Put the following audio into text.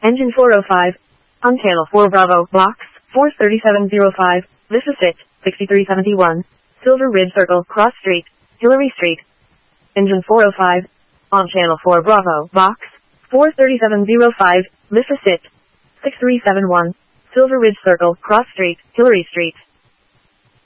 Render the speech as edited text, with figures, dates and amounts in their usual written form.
Engine 405. On channel 4 Bravo, box 43705, this is it, 6371. Silver Ridge Circle, Cross Street, Hillary Street. Engine 405. On channel 4 Bravo, box 43705, this is it, 6371. Silver Ridge Circle, Cross Street, Hillary Street.